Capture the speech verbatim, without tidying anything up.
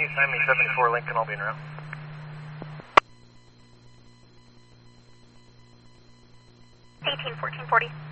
sign me seventy-four Lincoln, I'll be in route. eighteen fourteen forty.